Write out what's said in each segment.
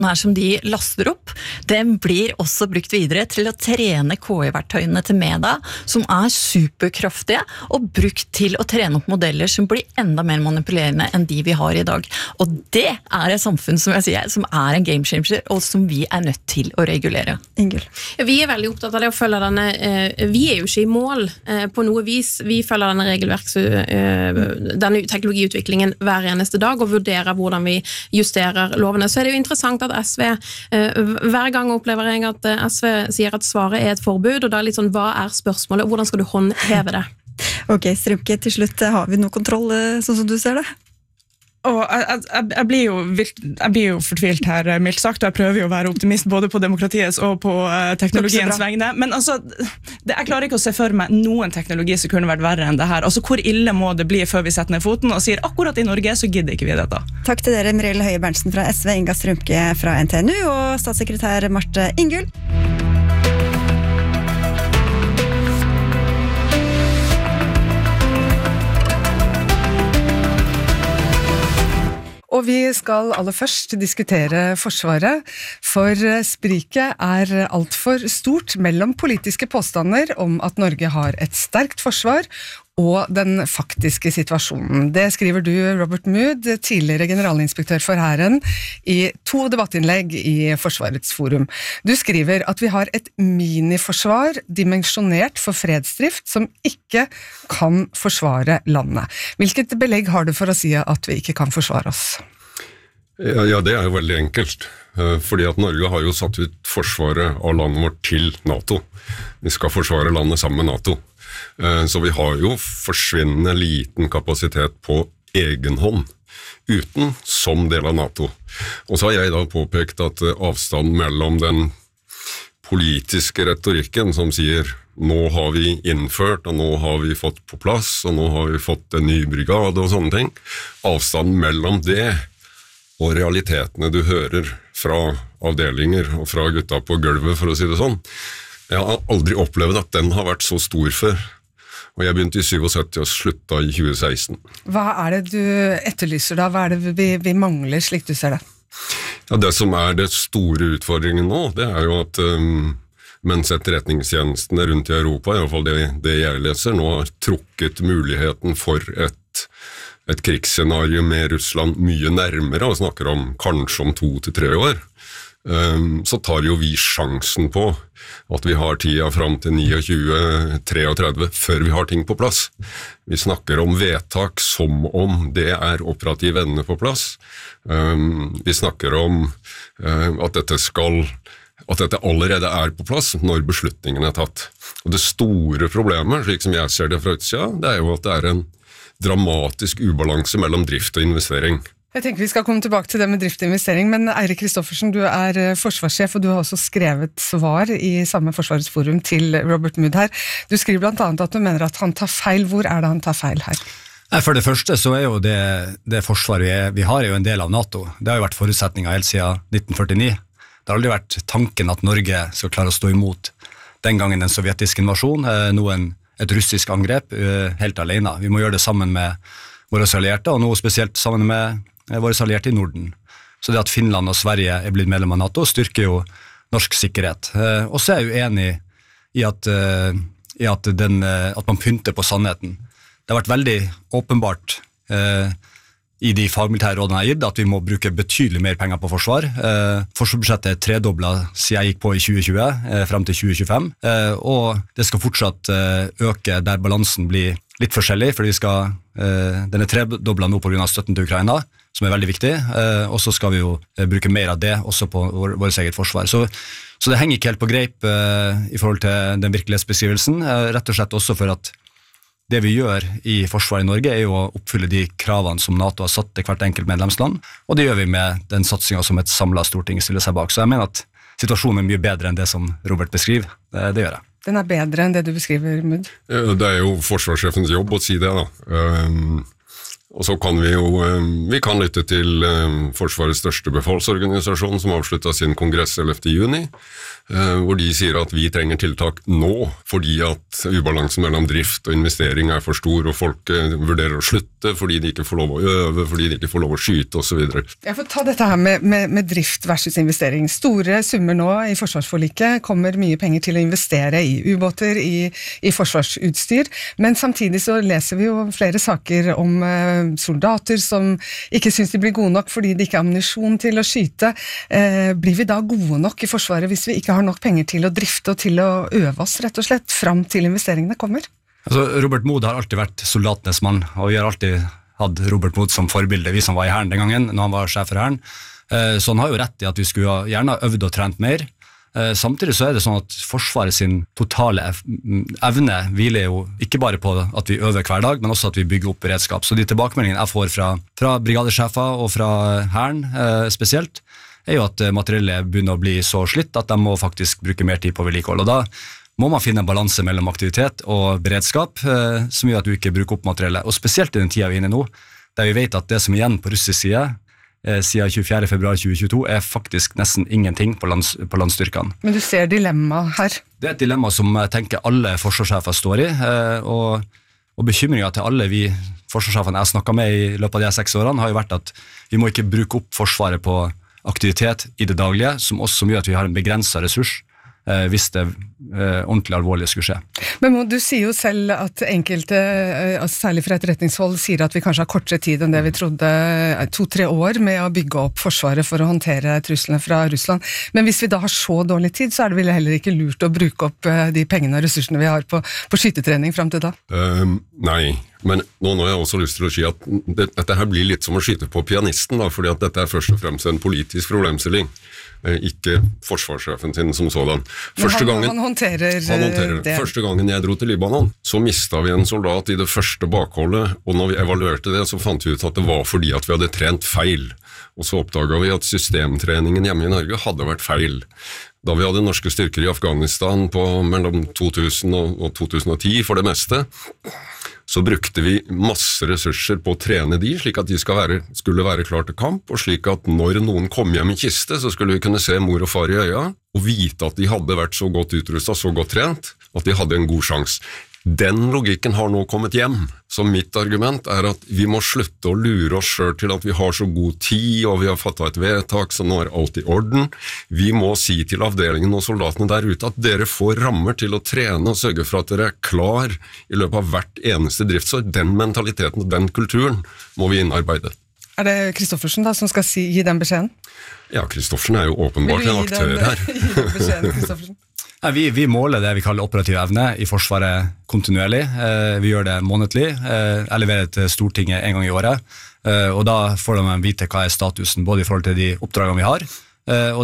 her som de laster opp, den blir også brukt videre til å trene KI-verktøyene til Meta, som superkraftige, og brukt til å trene opp modeller som blir enda mer manipulerende enn de vi har i dag. Og det et samfunn, som jeg sier, som en game changer, og som vi nødt til å regulere. Ingrid? Vi veldig opptatt av det å følge denne, vi jo ikke i mål på noe vis, vi følger denne denne teknologiutviklingen hver eneste dag, og vurderer hvordan vi justerer lovene. Så det jo interessant at SV, hver gang opplever jeg at SV sier at svaret et forbud, og da litt sånn, hva spørsmålet, og hvordan skal du håndheve det? Ok, Strømke, til slutt, har vi noe kontroll, sånn som du ser det? Og jeg blir jo fortvilt her, mildt sagt, og jeg prøver jo å være optimist både på demokratiets og på teknologiens vegne, men altså, jeg klarer ikke å se for meg noen teknologi som kunne vært verre enn det her. Altså, hvor ille må det bli før vi setter ned foten og sier akkurat i Norge så gidder ikke vi dette. Takk til dere, Mirelle Høie-Berntsen fra SV, Inga Strømke fra NTNU og statssekretær Marte Ingull. Og vi skal aller først diskutere Forsvaret, for spriket alt for stort mellom politiske påstander om at Norge har et sterkt forsvar og den faktiske situasjonen. Det skriver du, Robert Mood, tidligere generalinspektør for Hæren, i 2 debattinnlegg i Forsvarets forum. Du skriver at vi har et miniforsvar dimensjonert for fredsdrift som ikke kan forsvare landet. Hvilket belegg har du for å si at vi ikke kan forsvare oss? Ja, det jo veldig enkelt, fordi at Norge har jo satt ut forsvaret av landet vårt til NATO. Vi skal forsvare landet sammen med NATO. Så vi har jo forsvinnende liten kapasitet på egen hånd, uten som del av NATO. Og så har jeg da påpekt at avstanden mellom den politiske retorikken som sier nå har vi innført, og nå har vi fått på plass, og nå har vi fått en ny brigade og sånne ting, avstanden mellom det og realitetene du hører fra avdelinger og fra gutta på gulvet, for å si det sånn. Jeg har aldri opplevd at den har vært så stor før. Og jeg begynte i 77 og slutta i 2016. Hva det du etterlyser da? Hva det vi mangler, slik du ser det? Ja, det som det store utfordringen nå, det jo at mens etterretningstjenestene rundt i Europa, i hvert fall det jeg leser, nå har trukket muligheten for et krigsscenario med Russland mye nærmere, og snakker om kanskje om 2 til 3 år, så tar jo vi sjansen på at vi har tida fram til 29-33 før vi har ting på plass. Vi snakker om vedtak som om det operativ evne på plass. Vi snakker om at dette allerede på plass når beslutningen tatt. Og det store problemet, slik som jeg ser det fra utsida, det jo at det en dramatisk ubalanse mellom drift og investering. Jeg tenker vi skal komme tilbake til det med drift og investering, men Eirik Kristoffersen, du forsvarssjef, og du har også skrevet svar i samme Forsvarets forum til Robert Mood her. Du skriver blant annet at du mener at han tar feil. Hvor det han tar feil her? For det første så jo det forsvaret vi har jo en del av NATO. Det har jo vært forutsetninger helt siden 1949. Det har aldri vært tanken at Norge skal klare å stå imot den gangen en sovjetisk invasjon, et russisk angrep helt alene. Vi må gjøre det sammen med våre allierte, og nå spesielt sammen med våre allierte i Norden. Så det at Finland og Sverige blitt medlem av NATO styrker jo norsk sikkerhet. Og så jeg jo enig i at man pynter på sannheten. Det har vært veldig åpenbart i de fagmilitære rådene jeg har gitt, at vi må bruke betydelig mer penger på forsvar. Forsvarsbudsjettet tredoblet siden jeg gikk på i 2020, frem til 2025, og det skal fortsatt øke der balansen blir litt forskjellig, for den tredoblet nå på grunn av støtten til Ukraina, som veldig viktig, og så skal vi jo bruke mer av det også på vårt eget forsvar. Så det henger ikke helt på greip i forhold til den virkelighetsbeskrivelsen, rett og slett også for at det vi gjør i forsvaret i Norge jo å oppfylle de kravene som NATO har satt til hvert enkelt medlemsland, og det gjør vi med den satsingen som et samlet storting stiller seg bak. Så jeg mener at situasjonen mye bedre enn det som Robert beskriver. Det gjør jeg. Den bedre enn det du beskriver, Mood? Det jo forsvarssjefens jobb å si det da. Og så kan vi kan lytte til Forsvarets største befalsorganisasjon som avsluttet sin kongress 11. juni, hvor de sier at vi trenger tiltak nå, fordi at ubalansen mellom drift og investering for stor, og folk vurderer å slutte fordi de ikke får lov å øve, fordi de ikke får lov å skyte, og så videre. Jeg får ta dette her med drift versus investering. Store summer nå i forsvarsforliket, kommer mye penger til å investere i ubåter, i forsvarsutstyr, men samtidig så leser vi jo flere saker om soldater som ikke synes de blir gode nok fordi de ikke har ammunisjon til å skyte. Blir vi da gode nok i Forsvaret hvis vi ikke har nok penger til å drifte og til å øve oss rett og slett fram til investeringene kommer? Altså, Robert Mood har alltid vært soldatenes mann, og vi har alltid hatt Robert Mood som forbilde, vi som var i Hæren den gangen, når han var sjef for Hæren. Så han har jo rett i at vi skulle gjerne ha øvd og trent mer. Samtidig så det sånn at Forsvaret sin totale evne hviler jo ikke bare på at vi øver hver dag, men også at vi bygger opp beredskap. Så de tilbakemeldingene jeg får fra brigadesjefer og fra Hæren spesielt, jo at materiellet begynner å bli så slitt at de må faktisk bruke mer tid på vedlikehold. Og da må man finne en balanse mellom aktivitet og beredskap som gjør at du ikke bruker opp materiellet. Og spesielt i den tiden vi inne nå, der vi vet at det som igjen på russisk side siden 24. februar 2022 faktisk nesten ingenting på landstyrkene. Men du ser dilemma her? Det et dilemma som jeg tenker alle forsvarssjefer står i, og bekymringen til alle vi forsvarssjefene jeg snakket med i løpet av de 6 årene har jo vært at vi må ikke bruke opp Forsvaret på aktivitet i det daglige, som gjør at vi har en begrenset ressurs hvis det ordentlig alvorlig skulle skje. Men du sier jo selv at enkelte, særlig fra etterretningshold, sier at vi kanskje har kortere tid enn det vi trodde, 2-3 år med å bygge opp Forsvaret for å håndtere truslene fra Russland. Men hvis vi da har så dårlig tid, så det vel heller ikke lurt å bruke opp de pengene og ressursene vi har på skytetrening frem til da? Nei, men nå har jeg også lyst til å si at dette her blir litt som å skyte på pianisten, da, fordi at dette først og fremst en politisk problemstilling. Ikke forsvarssjefen sin som sådan. Han håndterer det. Første gangen jeg dro til Libanon, så mistet vi en soldat i det første bakholdet, og når vi evaluerte det, så fant vi ut at det var fordi at vi hadde trent feil. Og så oppdaget vi at systemtreningen hjemme i Norge hadde vært feil. Da vi hadde norske styrker i Afghanistan på mellom 2000 og 2010 for det meste, så brukte vi masse ressurser på å trene de, slik at de skulle være klar til kamp, og slik at når noen kom hjem i kiste, så skulle vi kunne se mor og far i øya, og vite at de hadde vært så godt utrustet, så godt trent, at de hadde en god sjans. Den logikken har nå kommet hjem, så mitt argument at vi må slutte å lure oss selv til at vi har så god tid, og vi har fattet et vedtak, så nå alt i orden. Vi må si til avdelingen og soldatene der ute at dere får rammer til å trene og sørge for at dere klar i løpet av hvert eneste driftsår. Den mentaliteten og den kulturen må vi innarbeide. Det Kristoffersen da som skal gi den beskjeden? Ja, Kristoffersen jo åpenbart en aktør her. Gi den beskjeden, Kristoffersen. Vi måler det vi kaller operativ evne i Forsvaret kontinuerlig. Vi gjør det månedlig. Jeg leverer til Stortinget en gang i året, og da får de vite hva statusen, både i forhold til de oppdragene vi har, og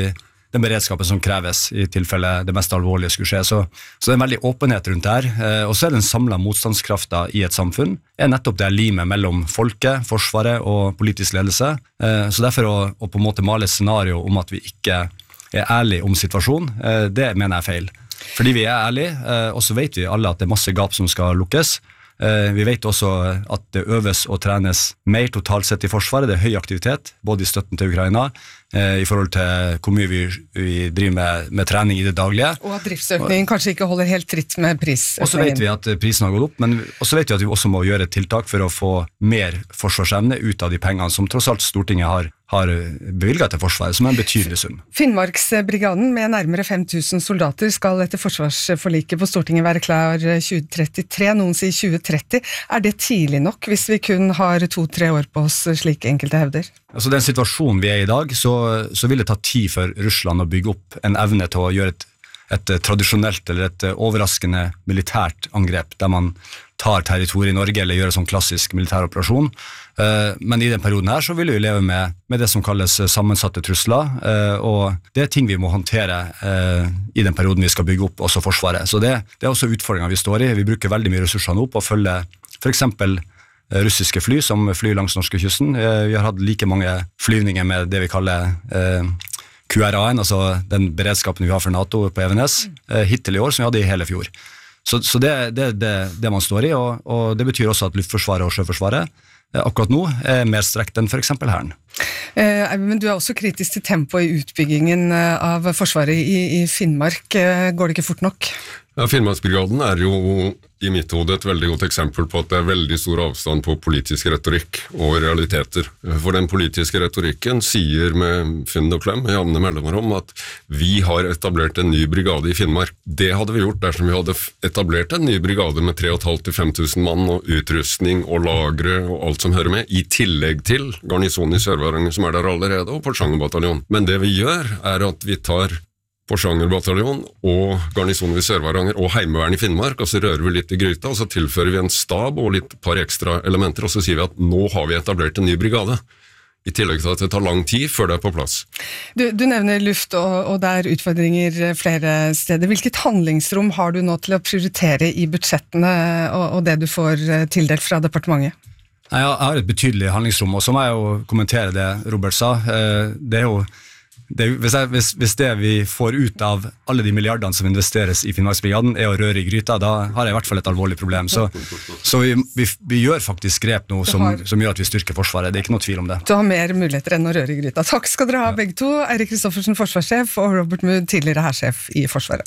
den beredskapen som kreves i tilfelle det mest alvorlige skulle skje. Så det en veldig åpenhet rundt det her, og så den samlede motstandskraften i et samfunn, nettopp det limet mellom folket, Forsvaret og politisk ledelse. Så derfor å på en måte male et scenario om at vi ikke ærlig om situasjonen, det mener jeg feil. Fordi vi ærlige, og så vet vi alle at det masse gap som skal lukkes. Vi vet også at det øves og trenes mer totalt sett i Forsvaret. Det høy aktivitet, både i støtten til Ukraina, i forhold til hvor mye vi driver med trening i det daglige. Og at driftsøkningen kanskje ikke holder helt tritt med prisøkningen. Og så vet vi at prisen har gått opp, men også vet vi at vi også må gjøre et tiltak for å få mer forsvarsevne ut av de pengene som tross alt Stortinget har bevilget til Forsvaret, som en betydelig sum. Finnmarksbrigaden med nærmere 5000 soldater skal etter forsvarsforliket på Stortinget være klar 2033, noen sier 2030. Det tidlig nok hvis vi kun har 2-3 år på oss, slik enkelte hevder? Altså den situasjonen vi i dag, så vil det ta tid for Russland å bygge opp en evne til å gjøre et tradisjonelt eller et overraskende militært angrep, der man tar territoriet i Norge eller gjør en sånn klassisk militær operasjon. Men i den perioden her så vil vi leve med det som kalles sammensatte trusler, og det ting vi må håndtere i den perioden vi skal bygge opp også Forsvaret. Så det også utfordringer vi står i. Vi bruker veldig mye ressurser nå på å følge for eksempel russiske fly som flyr langs norskekysten. Vi har hatt like mange flyvninger med det vi kaller QRA-en, altså den beredskapen vi har for NATO på Evenes, hittil i år som vi hadde i hele fjor. Så det man står i, og det betyr også at Luftforsvaret og Sjøforsvaret akkurat nå mer strekt enn for eksempel Hæren. Men du også kritisk til tempoet i utbyggingen av Forsvaret i Finnmark. Går det ikke fort nok? Ja, Finnmarksbrigaden jo i mitt hode et veldig godt eksempel på at det veldig stor avstand på politisk retorikk og realiteter. For den politiske retorikken sier med fynd og klem i jevne mellomrom at vi har etablert en ny brigade i Finnmark. Det hadde vi gjort dersom vi hadde etablert en ny brigade med 3.500–5.000 mann og utrustning og lagre og alt som hører med, i tillegg til garnisonen i Sør-Varanger som der allerede, og Porsanger-bataljon. Men det vi gjør at vi tar Porsanger-bataljon og garnisonen i Sør-Varanger og Heimevern i Finnmark, og så rører vi litt i gryta, og så tilfører vi en stab og litt par ekstra elementer, og så sier vi at nå har vi etablert en ny brigade. I tillegg til at det tar lang tid før det på plass. Du nevner luft, og det utfordringer flere steder. Hvilket handlingsrom har du nå til å prioritere i budsjettene og det du får tildelt fra departementet? Jeg har et betydelig handlingsrom, og så må jeg jo kommentere det Robert sa. Hvis det vi får ut av alle de milliardene som investeres i Finnmarksbrigaden å røre i gryta, da har jeg i hvert fall et alvorlig problem. Så vi gjør faktisk grep nå som gjør at vi styrker Forsvaret. Det ikke noe tvil om det. Du har mer muligheter enn å røre i gryta. Takk skal dere ha begge to. Eirik Kristoffersen, forsvarssjef, og Robert Mood, tidligere hærsjef i Forsvaret.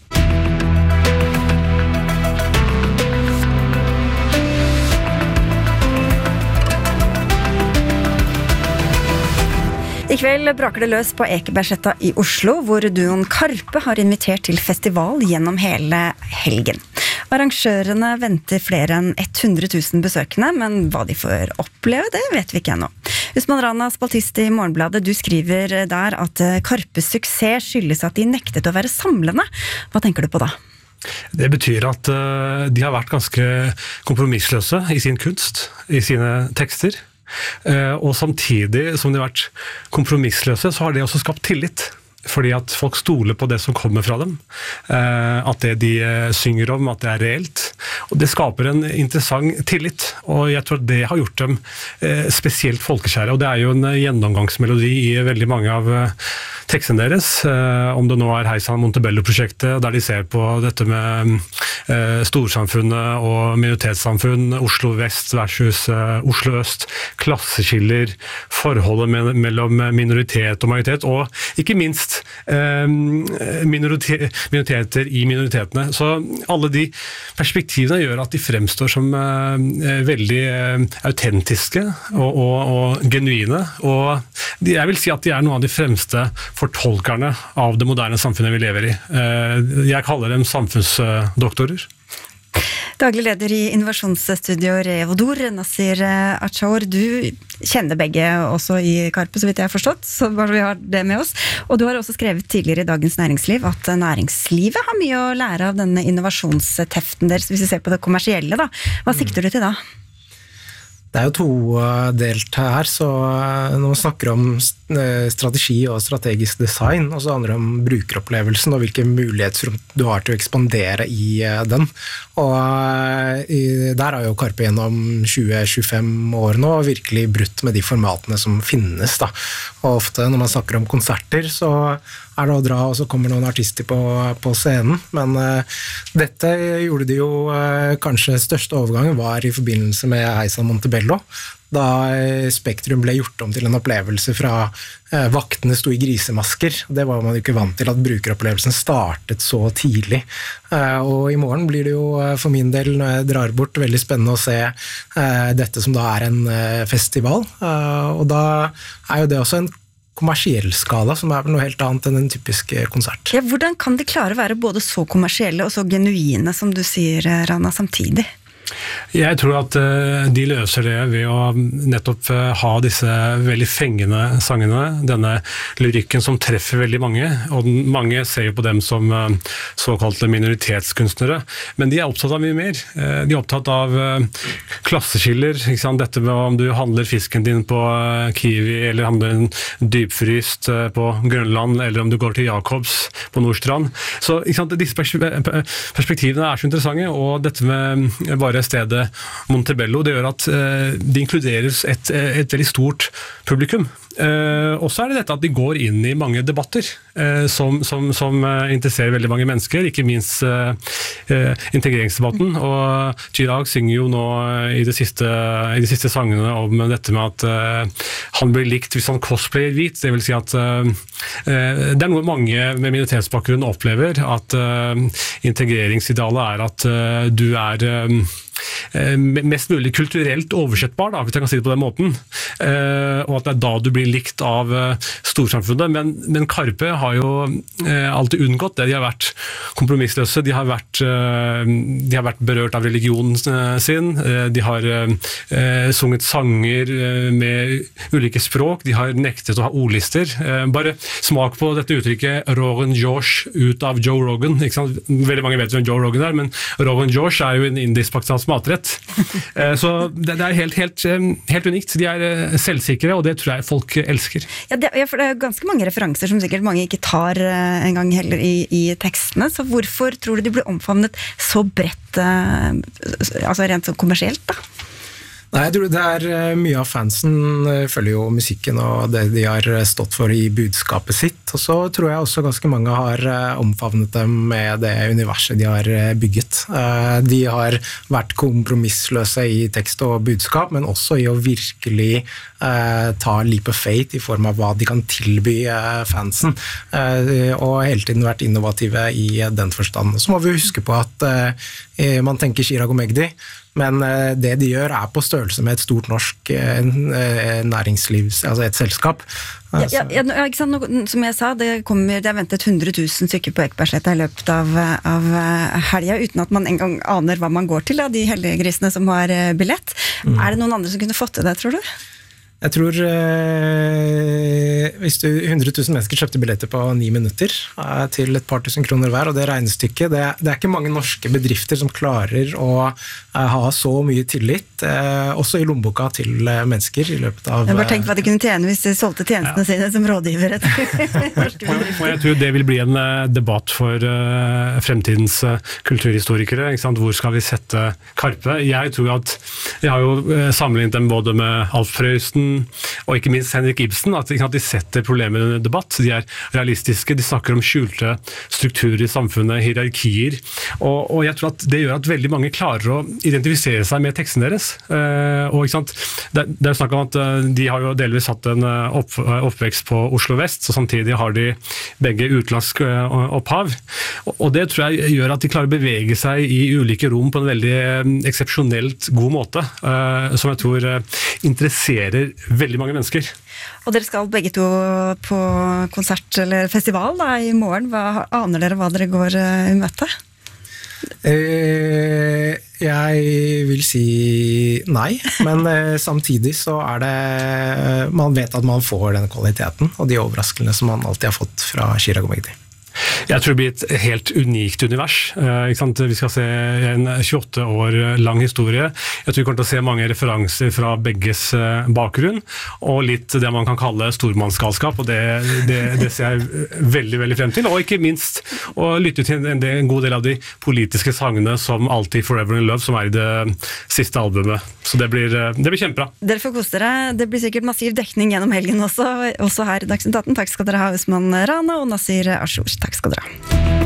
I kveld braker det løs på Ekebergsletta i Oslo, hvor duoen Karpe har invitert til festival gjennom hele helgen. Arrangørene venter flere enn 100 000 besøkende, men hva de får oppleve, det vet vi ikke ennå. Usman Rana, spaltist i Morgenbladet, du skriver der at Karpes suksess skyldes at de nektet å være samlende. Hva tenker du på da? Det betyr at de har vært ganske kompromissløse i sin kunst, i sine tekster. Og samtidig som de har vært kompromissløse, så har det også skapt tillit. Fordi at folk stoler på det som kommer fra dem. At det de synger om, at det reelt. Og det skaper en interessant tillit. Og jeg tror at det har gjort dem spesielt folkekjære. Og det jo en gjennomgangsmelodi i veldig mange av tekstene deres. Om det nå Heisan Montebello-prosjektet, der de ser på dette med storsamfunnet og minoritetssamfunn, Oslo vest versus Oslo øst, klasseskiller, forholdet mellom minoritet og majoritet, og ikke minst minoriteter i minoritetene. Så alle de perspektivene gjør at de fremstår som veldig autentiske og genuine, og jeg vil si at de noen av de fremste fortolkerne av det moderne samfunnet vi lever i. Jeg kaller dem samfunnsdoktorer. Daglig leder i innovasjonsstudio Revodor, Nasir Achaur, du kjenner begge også i Karpe, så vidt jeg har forstått, så bare vi har det med oss. Og du har også skrevet tidligere i Dagens Næringsliv at næringslivet har mye å lære av denne innovasjonsteften deres, hvis vi ser på det kommersielle da. Hva sikter du til da? Det jo todelt her, så når man snakker om strategi og strategisk design, og så handler det om brukeropplevelsen og hvilke mulighetsrom du har til å ekspandere i den. Og der har jo Karpe gjennom 20-25 år nå virkelig brutt med de formatene som finnes da. Og ofte når man snakker om konserter, så det å dra, og så kommer noen artister på scenen. Men dette gjorde de jo kanskje største overgangen var i forbindelse med Heisan Montebello, da Spektrum ble gjort om til en opplevelse fra vaktene sto i grisemasker. Det var man jo ikke vant til, at brukeropplevelsen startet så tidlig. Og i morgen blir det jo for min del, når jeg drar bort, veldig spennende å se dette som da en festival. Og da jo det også en kommersiell skala, som vel noe helt annet enn en typisk konsert. Ja, hvordan kan de klare å være både så kommersielle og så genuine, som du sier, Rana, samtidig? Jeg tror at de løser det ved å nettopp ha disse veldig fengende sangene, denne lyrikken som treffer veldig mange, og mange ser jo på dem som såkalte minoritetskunstnere, men de opptatt av mye mer. De opptatt av klasseskiller, ikke sant? Dette med om du handler fisken din på Kiwi, eller handler en dypfryst på Grønland, eller om du går til Jacobs på Nordstrand. Så ikke sant? Disse perspektivene så interessante, og dette med bare stedet Montebello, det gjør at det inkluderes et veldig stort publikum. Og så det dette at de går inn i mange debatter som interesserer veldig mange mennesker, ikke minst integreringsdebatten. Og Chirag synger jo nå i de siste sangene om dette med at han blir likt hvis han cosplayer hvit. Det vil si at det noe mange med minoritetsbakgrunn opplever, at integreringsidealet at du mest mulig kulturelt oversettbar, da, hvis jeg kan si det på den måten, og at det da du blir likt av storsamfunnet. Men Karpe har jo alltid unngått det. De har vært kompromissløse, de har vært berørt av religionen sin, de har sunget sanger med ulike språk, de har nektet å ha ordlister. Bare smak på dette uttrykket Rogan Josh ut av Joe Rogan. Ikke sant? Veldig mange vet hvem Joe Rogan men Rogan Josh jo en indisk-pakistansk matrett. Så det helt unikt. De selvsikre, og det tror jeg folk elsker. Ja, for det ganske mange referanser som sikkert mange ikke tar en gang heller i tekstene, så hvorfor tror du de blir omfavnet så bredt, altså rent så kommersielt da? Nei, jeg tror det mye av fansen følger jo musikken og det de har stått for i budskapet sitt, og så tror jeg også ganske mange har omfavnet dem med det universet de har bygget. De har vært kompromissløse i tekst og budskap, men også i å virkelig ta leap of faith i form av hva de kan tilby fansen, og hele tiden vært innovative i den forstand. Så må vi huske på at man tenker Chirag og Magdi, men det de gjør på størrelse med et stort norsk næringsliv, altså et selskap. Ja, ikke sant? Som jeg sa, det er ventet 100 000 stykker på Ekebergsletta i løpet av helga, uten at man engang aner hva man går til, de heldige grisene som har billett. Det noen andre som kunne fått til det, tror du? Jeg tror hvis 100 000 mennesker kjøpte billetter på 9 minutter til et par tusen kroner hver, og det regnestykket, det ikke mange norske bedrifter som klarer å ha så mye tillit, også i lommeboka til mennesker i løpet av... Jeg bare tenkte hva de kunne tjene hvis de solgte tjenestene sine som rådgivere. Og jeg tror det vil bli en debatt for fremtidens kulturhistorikere, ikke sant? Hvor skal vi sette Karpe? Jeg tror at jeg har jo sammenlignet dem både med Alf Prøysen og ikke minst Henrik Ibsen, at de setter problemer i en debatt. De realistiske, de snakker om skjulte strukturer i samfunnet, hierarkier, og jeg tror at det gjør at veldig mange klarer å identifisere seg med teksten deres. Og ikke sant? Det snakk om at de har jo delvis hatt en oppvekst på Oslo Vest, så samtidig har de begge utenlandsk opphav, og det tror jeg gjør at de klarer å bevege seg i ulike rom på en veldig eksepsjonelt god måte, som jeg tror interesserer veldig mange mennesker. Og dere skal begge to på konsert eller festival da, i morgen. Aner dere hva dere går i møte? Jeg vil si nei, men samtidig så det man vet at man får den kvaliteten og de overraskelsene som man alltid har fått fra Chirag og Magdi. Jeg tror det blir et helt unikt univers. Ikke sant? Vi skal se en 28 år lang historie. Jeg tror vi kommer til å se mange referanser fra begges bakgrunn, og litt det man kan kalle stormannsgalskap, og det ser jeg veldig, veldig frem til. Og ikke minst å lytte til en god del av de politiske sangene som alltid Forever in Love, som i det siste albumet. Så det blir kjempebra. Dere får kose dere. Det blir sikkert massiv dekning gjennom helgen også her i Dagsnytt 18. Takk skal dere ha, Usman Rana og Nasir Ashur. Takk skal dere ha.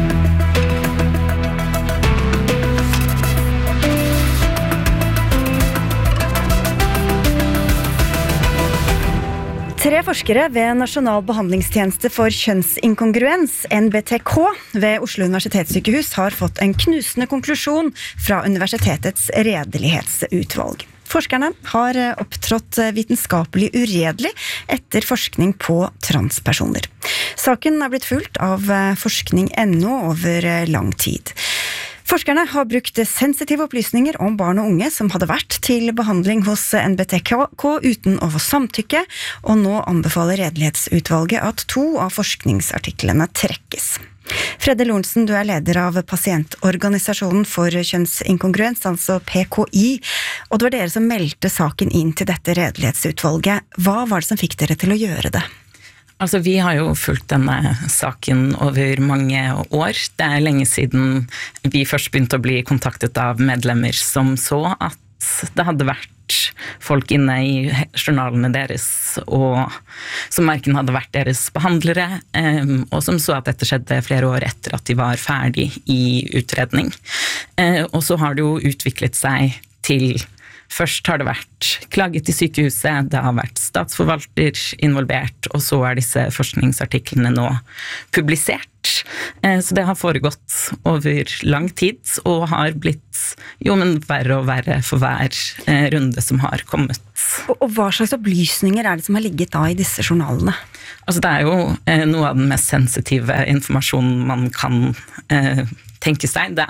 Tre forskere ved Nasjonal behandlingstjeneste for kjønnsinkongruens, NBTK, ved Oslo universitetssykehus har fått en knusende konklusjon fra universitetets redelighetsutvalg. Forskerne har opptrådt vitenskapelig uredelig etter forskning på transpersoner. Saken har blitt fulgt av forskning.no over lang tid. Forskerne har brukt sensitive opplysninger om barn og unge som hadde vært til behandling hos NBTK uten å få samtykke, og nå anbefaler redelighetsutvalget at 2 av forskningsartiklene trekkes. Fredde Lorentzen, du leder av pasientorganisasjonen for kjønnsinkongruens, altså PKI, og det var dere som meldte saken inn til dette redelighetsutvalget. Hva var det som fikk dere til å gjøre det? Altså, vi har jo fulgt denne saken over mange år. Det lenge siden vi først begynte å bli kontaktet av medlemmer som så at det hadde vært folk inne i journalene deres, og som hverken hadde vært deres behandlere, og som så at dette skjedde flere år etter at de var ferdig i utredning. Og så har det jo utviklet seg til først har det vært klaget til sykehuset, det har vært statsforvalter involvert, og så disse forskningsartiklene nå publisert. Så det har foregått over lang tid, og har blitt verre og verre for hver runde som har kommet. Og hva slags opplysninger det som har ligget da i disse journalene? Altså det jo noe av den mest sensitive informasjonen man kan tenke seg.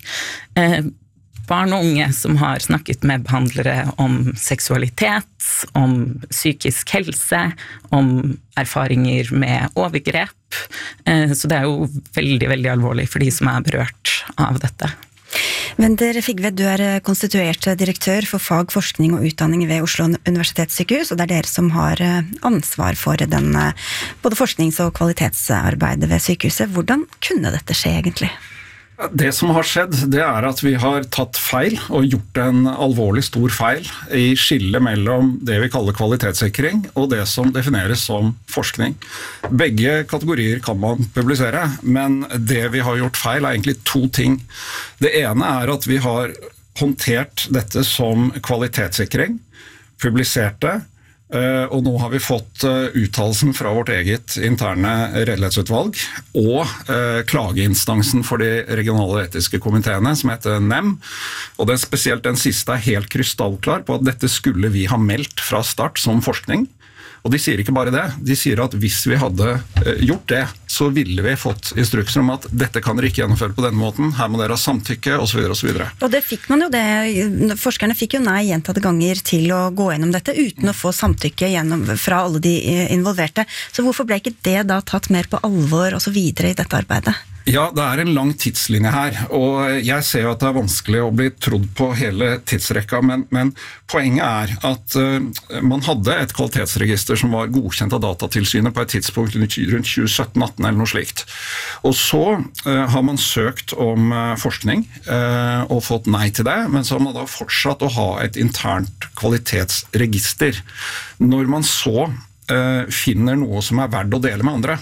Det barn og unge som har snakket med behandlere om seksualitet, om psykisk helse, om erfaringer med overgrep. Så det jo veldig, veldig alvorlig for de som berørt av dette. Wender Figve, du konstituert direktør for fag, forskning og utdanning ved Oslo universitetssykehus, og det dere som har ansvar for den, både forsknings- og kvalitetsarbeidet ved sykehuset. Hvordan kunne dette skje egentlig? Det som har skjedd, det at vi har tatt feil og gjort en alvorlig stor feil i skillet mellom det vi kaller kvalitetssikring og det som defineres som forskning. Begge kategorier kan man publisere, men det vi har gjort feil egentlig to ting. Det ene at vi har håndtert dette som kvalitetssikring, publisert det, og nå har vi fått uttalelsen fra vårt eget interne redelighetsutvalg og klageinstansen for de regionale etiske komiteene som heter NEM, og spesielt den siste helt krystallklar på at dette skulle vi ha meldt fra start som forskning. Og de sier ikke bare det, de sier at hvis vi hadde gjort det, så ville vi fått instrukser om at dette kan dere ikke gjennomføre på denne måten, her må dere ha samtykke, og så videre, og så videre. Og det fikk man jo forskerne fikk jo nei gjentatte ganger til å gå gjennom dette, uten å få samtykke fra alle de involverte. Så hvorfor ble ikke det da tatt mer på alvor og så videre i dette arbeidet? Ja, det en lang tidslinje her, og jeg ser jo at det vanskelig å bli trodd på hele tidsrekka, men poenget at man hadde et kvalitetsregister som var godkjent av Datatilsynet på et tidspunkt rundt 2017-18 eller noe slikt. Og så har man søkt om forskning og fått nei til det, men så har man da fortsatt å ha et internt kvalitetsregister. Når man så finner noe som verdt å dele med andre,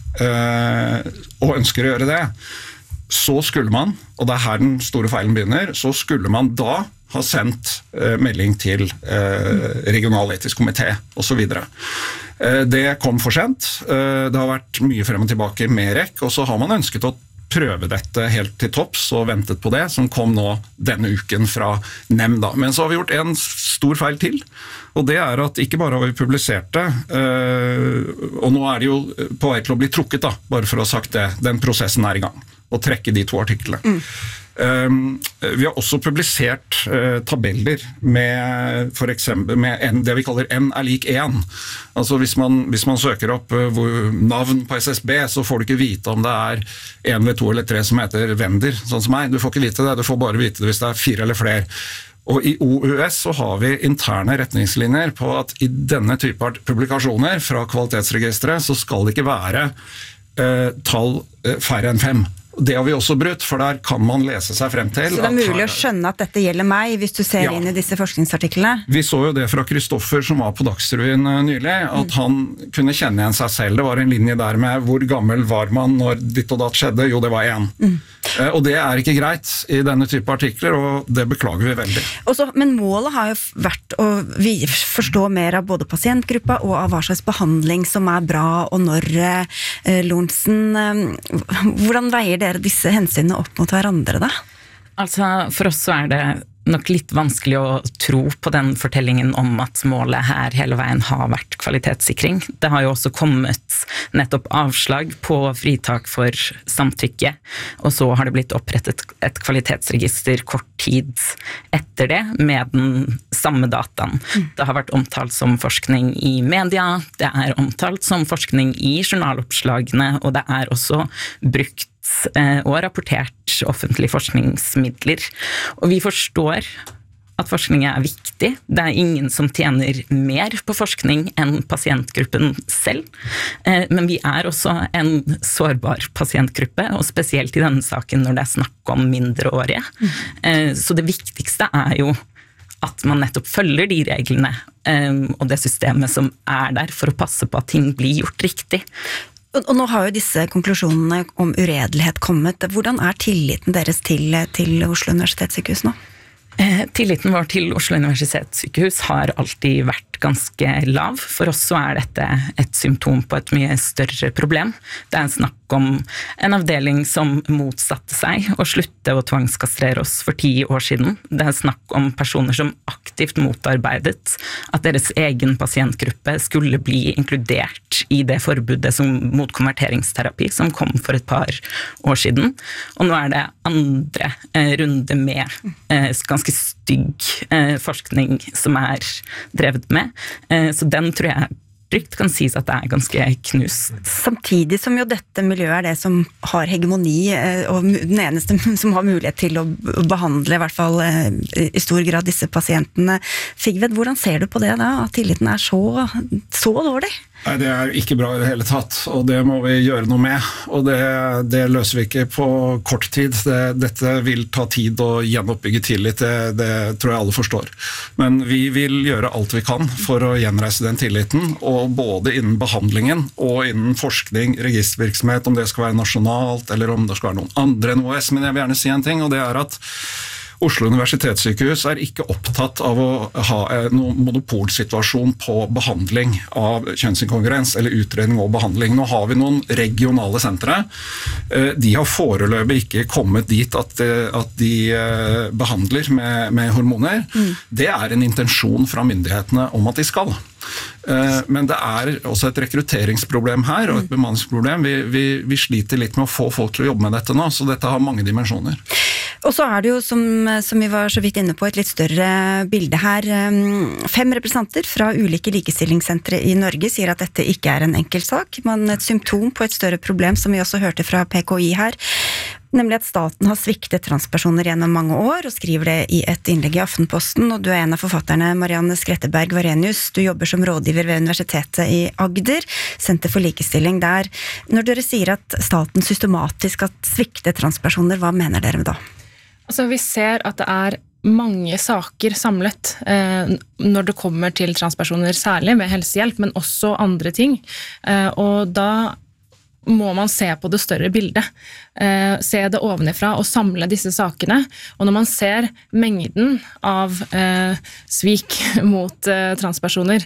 og ønsker å gjøre det, så skulle man, og det her den store feilen begynner, så skulle man da ha sendt melding til regional etisk komité og så videre. Det kom for sent, det har vært mye frem og tilbake med REC, og så har man ønsket å prøve dette helt til topps og ventet på det, som kom nå denne uken fra NEM da. Men så har vi gjort en stor feil til, og det at ikke bare har vi publisert det, og nå det jo på vei til å bli trukket da, bare for å ha sagt det, den prosessen i gang, å trekke de to artiklene. Vi har også publisert tabeller med for eksempel med det vi kaller N lik 1. Altså hvis man søker opp navn på SSB, så får du ikke vite om det 1 eller 2 eller 3 som heter Wender, sånn som meg. Du får ikke vite det, du får bare vite det hvis det 4 eller flere. Og i OUS så har vi interne retningslinjer på at i denne type publikasjoner fra kvalitetsregisteret så skal det ikke være tall færre enn 5. Det har vi også brutt, for der kan man lese seg frem til. Så det mulig å skjønne at dette gjelder meg, hvis du ser inn i disse forskningsartiklene? Vi så jo det fra Kristoffer, som var på Dagsrevyen nylig, at han kunne kjenne igjen seg selv. Det var en linje der med hvor gammel var man når ditt og datt skjedde? Jo, det var 1. Og det ikke greit i denne type artikler, og det beklager vi veldig. Men målet har jo vært å forstå mer av både pasientgruppa og av hva slags behandling som bra, og når Lorentzen, hvordan veier dere disse hensynene opp mot hverandre da? Altså, for oss så det nok litt vanskelig å tro på den fortellingen om at målet her hele veien har vært kvalitetssikring. Det har jo også kommet nettopp avslag på fritak for samtykke, og så har det blitt opprettet et kvalitetsregister kort tid etter det, med den samme dataen. Det har vært omtalt som forskning i media, det omtalt som forskning i journaloppslagene, og det også brukt og rapportert offentlige forskningsmidler. Og vi forstår at forskning viktig. Det ingen som tjener mer på forskning enn pasientgruppen selv. Men vi også en sårbar pasientgruppe, og spesielt i denne saken når det snakk om mindreårige. Så det viktigste jo at man nettopp følger de reglene og det systemet som der for å passe på at ting blir gjort riktig. Og nå har jo disse konklusjonene om uredelighet kommet. Hvordan tilliten deres til Oslo universitetssykehus nå? Tilliten vår til Oslo universitetssykehus har alltid vært ganske lav. For oss så dette et symptom på et mye større problem. Det en snakk om en avdeling som motsatte seg å slutte å tvangskastrere oss for 10 år siden. Det snakk om personer som aktivt motarbeidet at deres egen pasientgruppe skulle bli inkludert i det forbudet mot konverteringsterapi som kom for et par år siden. Og nå det andre runde med ganske stygg forskning som drevet med. Så den tror jeg trygt kan sies at det ganske knust. Samtidig som jo dette miljøet det som har hegemoni, og den eneste som har mulighet til å behandle, i hvert fall i stor grad, disse pasientene. Sigved, hvordan ser du på det da, at tilliten så dårlig? Nei, det ikke bra i det hele tatt, og det må vi gjøre noe med. Og det løser vi ikke på kort tid. Dette vil ta tid å gjenoppbygge tillit, det tror jeg alle forstår. Men vi vil gjøre alt vi kan for å gjenreise den tilliten, og både innen behandlingen og innen forskning, registervirksomhet, om det skal være nasjonalt eller om det skal være noen andre enn OS. Men jeg vil gjerne si en ting, og det at Oslo universitetssykehus ikke opptatt av å ha noen monopolsituasjon på behandling av kjønnsinkongruens eller utredning og behandling. Nå har vi noen regionale sentre. De har foreløpig ikke kommet dit at de behandler med hormoner. Det en intensjon fra myndighetene om at de skal. Men det også et rekrutteringsproblem her, og et bemanningsproblem. Vi sliter litt med å få folk til å jobbe med dette nå, så dette har mange dimensjoner. Og så det jo, som vi var så vidt inne på, et litt større bilde her. 5 representanter fra ulike likestillingssentre i Norge sier at dette ikke en enkel sak, men et symptom på et større problem, som vi også hørte fra PKI her, nemlig at staten har sviktet transpersoner gjennom mange år, og skriver det i et innlegg i Aftenposten, og du en av forfatterne, Marianne Skretteberg Varenius. Du jobber som rådgiver ved Universitetet i Agder, Senter for likestilling der. Når dere sier at staten systematisk har sviktet transpersoner, hva mener dere da? Altså, vi ser at det mange saker samlet når det kommer til transpersoner, særlig med helsehjelp, men også andre ting. Og da må man se på det større bildet, se det ovenifra og samle disse sakene. Og når man ser mengden av svik mot transpersoner,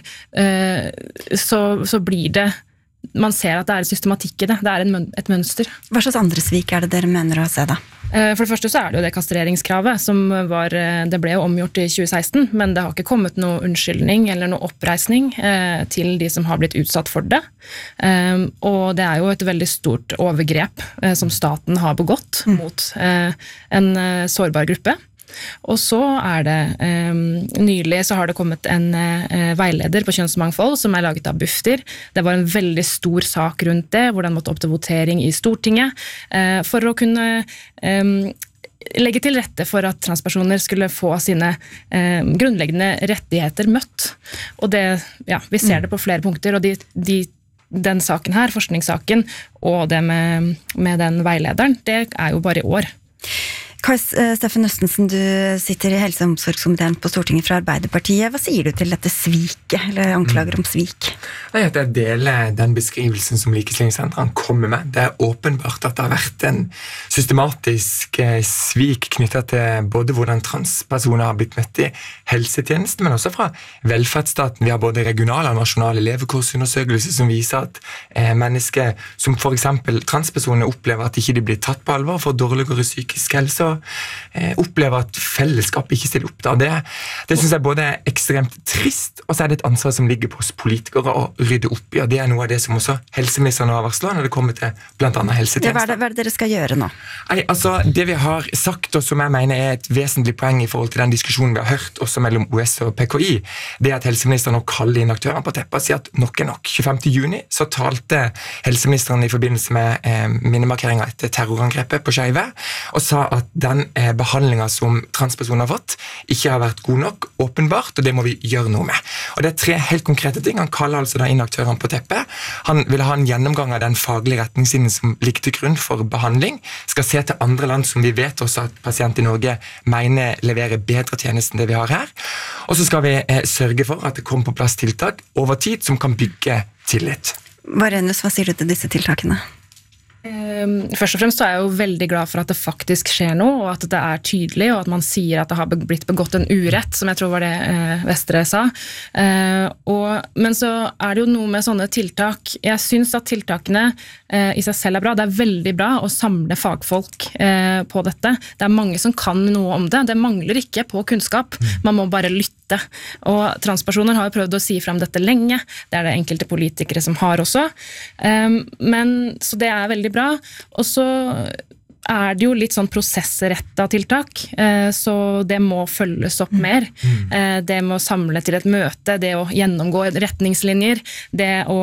så blir det, man ser at det systematikk i det, det et mønster. Hva slags andre svik det dere mener å se da? For det første så det jo det kastreringskravet, som det ble jo omgjort i 2016, men det har ikke kommet noe unnskyldning eller noe oppreisning til de som har blitt utsatt for det. Og det jo et veldig stort overgrep som staten har begått mot en sårbar gruppe. Og så det nylig så har det kommet en veileder på kjønnsmangfold som laget av Bufdir. Det var en veldig stor sak rundt det, hvor den måtte opp til votering i Stortinget for å kunne legge til rette for at transpersoner skulle få sine grunnleggende rettigheter møtt. Og det, vi ser det på flere punkter, og den saken her, forskningssaken, og det med den veilederen, det jo bare i år. Kai Steffen Østensen, du sitter i helse- og omsorgskomiteen på Stortinget fra Arbeiderpartiet. Hva sier du til dette sviket, eller anklager om svik? Jeg deler den beskrivelsen som likestillingssentrene kommer med. Det åpenbart at det har vært en systematisk svik knyttet til både hvordan transpersoner har blitt møtt i helsetjenesten, men også fra velferdsstaten. Vi har både regionale og nasjonale levekårsundersøkelser som viser at mennesker som for eksempel transpersoner opplever at ikke de blir tatt på alvor for dårligere psykisk helse, opplever at fellesskap ikke stiller opp. Det synes jeg både ekstremt trist, og så det et ansvar som ligger på oss politikere å rydde opp i, og det noe av det som også helseministeren har varslet når det kommer til blant annet helsetjenester. Hva det dere skal gjøre nå? Det vi har sagt, og som jeg mener et vesentlig poeng i forhold til den diskusjonen vi har hørt, også mellom OS og PKI, det at helseministeren nå kaller inn aktørene på teppet og sier at nok nok. 25. juni så talte helseministeren i forbindelse med minnemarkeringen etter terrorangrepet på Skeive, og sa at den behandlingen som transpersoner har fått, ikke har vært god nok, åpenbart, og det må vi gjøre noe med. Og det 3 helt konkrete ting. Han kaller altså da inn aktørene på teppet. Han vil ha en gjennomgang av den faglige retningslinjen som ligger til grunn for behandling, skal se til andre land som vi vet også at pasienter i Norge mener leverer bedre tjenester enn det vi har her. Og så skal vi sørge for at det kommer på plass tiltak over tid som kan bygge tillit. Varenius, hva sier du til disse tiltakene? Først og fremst så er jeg jo veldig glad for at det faktisk skjer noe, og at det er tydelig, og at man sier at det har blitt begått en urett, som jeg tror var det Vestre sa. Men så er det jo noe med sånne tiltak. Jeg synes at tiltakene i seg selv er bra. Det er veldig bra å samle fagfolk på dette. Det er mange som kan noe om det. Det mangler ikke på kunnskap. Man må bare lytte. Og transpersoner har jo prøvd å si frem dette lenge. Det er det enkelte politikere som har også. Så det er veldig bra. Og så er det jo litt sånn prosessrettet tiltak, så det må følges opp mer. Det må samle til et møte, det å gjennomgå retningslinjer, det å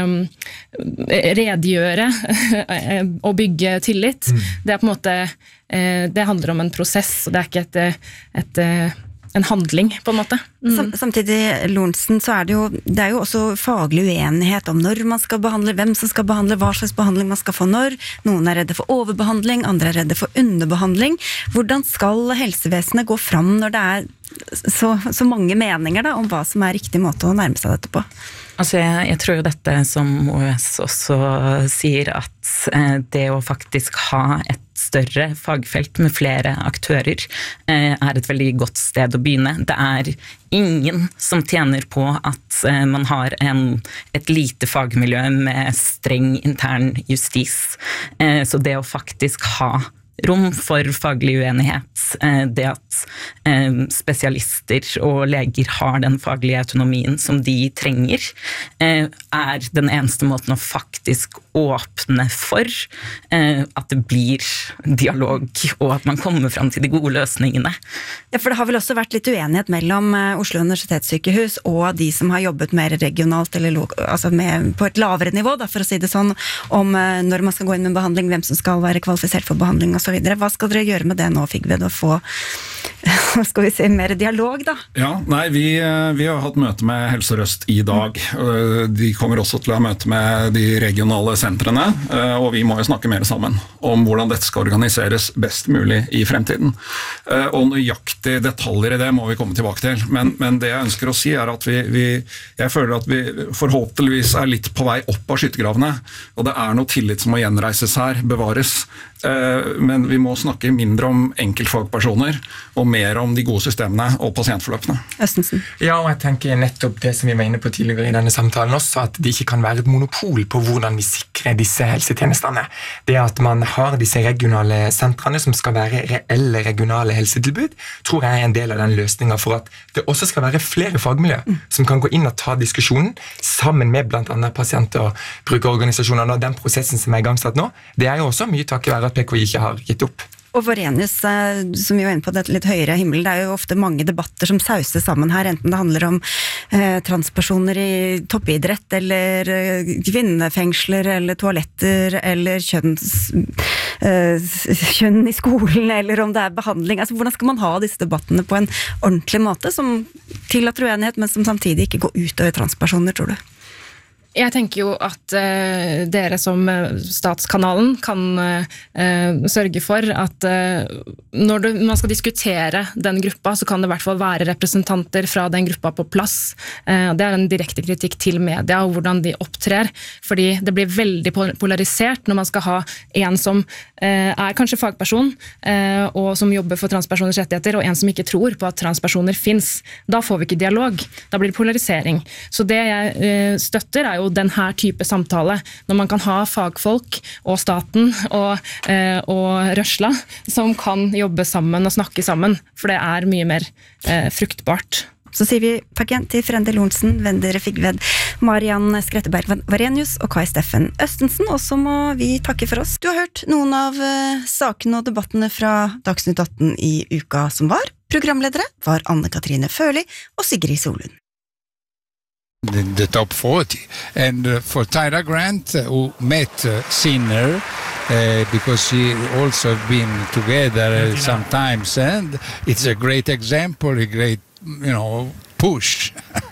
redegjøre og bygge tillit. Det er på en måte, det handler om en prosess, og det er ikke en handling, på en måte. Samtidig, Lorentzen, så er det er jo også faglig uenighet om når man skal behandle, hvem som skal behandle, hva slags behandling man skal få når. Noen er redde for overbehandling, andre er redde for underbehandling. Hvordan skal helsevesenet gå fram når det er så mange meninger da, om hva som er riktig måte å nærme seg dette på? Altså jeg tror jo dette som OS også sier, at det å faktisk ha et større fagfelt med flere aktører er et veldig godt sted å begynne. Det er ingen som tjener på at man har et lite fagmiljø med streng intern justis. Så det å faktisk ha rom for faglig uenighet, det at spesialister og leger har den faglige autonomien som de trenger, er den eneste måten å faktisk åpne for at det blir dialog, og at man kommer frem til de gode løsningene. Ja, for det har vel også vært litt uenighet mellom Oslo universitetssykehus og de som har jobbet mer regionalt, eller altså på et lavere nivå, da, for å si det sånn, om når man skal gå inn med behandling, hvem som skal være kvalifisert for behandling og så videre. Hva skal dere gjøre med det nå, Figved, å få skal vi se, mer dialog da? Ja, nei, vi har hatt møte med Helse Sør-Øst i dag. De kommer også til å ha møte med de regionale sentrene, og vi må jo snakke mer sammen om hvordan dette skal organiseres best mulig i fremtiden. Og nøyaktige detaljer i det må vi komme tilbake til. Men det jeg ønsker å si er at jeg føler at vi forhåpentligvis er litt på vei opp av skyttergravene, og det er noe tillit som må gjenreises her, bevares. Men vi må snakke mindre om enkeltfagpersoner og mer om de gode systemene og pasientforløpene. Østensen. Ja, og jeg tenker nettopp det som vi var inne på tidligere i denne samtalen også, at det ikke kan være et monopol på hvordan vi sikrer disse helsetjenestene. Det at man har disse regionale sentrene som skal være reelle regionale helsetilbud, tror jeg er en del av den løsningen for at det også skal være flere fagmiljø som kan gå inn og ta diskusjonen sammen med blant annet pasient- og brukerorganisasjoner, og den prosessen som er i gang satt nå, det er jo også mye takket være at PKI ikke har gitt opp. Og Varenius, som vi var inne på det litt høyere himmel, det er jo ofte mange debatter som sauses sammen her, enten det handler om transpersoner i toppidrett, eller kvinnefengsler, eller toaletter, eller kjønn i skolen, eller om det er behandling. Altså, hvordan skal man ha disse debattene på en ordentlig måte, som tillater uenighet, men som samtidig ikke går ut over transpersoner, tror du? Jeg tenker jo at dere som Statskanalen kan sørge for at når man skal diskutere den gruppa, så kan det i hvert fall være representanter fra den gruppa på plass. Det er en direkte kritikk til media og hvordan de opptrer, fordi det blir veldig polarisert når man skal ha en som er kanskje fagperson og som jobber for transpersoners rettigheter, og en som ikke tror på at transpersoner finnes. Da får vi ikke dialog, da blir det polarisering. Så det jeg støtter er jo den her type samtale, når man kan ha fagfolk og staten og rørsla som kan jobbe sammen og snakke sammen, for det er mye mer fruktbart. Så sier vi takk igjen til Frende Lorentzen, Wender Figved, Mariann Skretteberg Varenius og Kai Steffen Østensen, og så må vi takke for oss. Du har hørt noen av sakene og debattene fra Dagsnytt 18 i uka som var. Programledere var Anne-Katrine Førli og Sigrid Solund. The top 40. And for Tyra Grant, who met Sinner because we also have been together sometimes, and it's a great example, a great, push.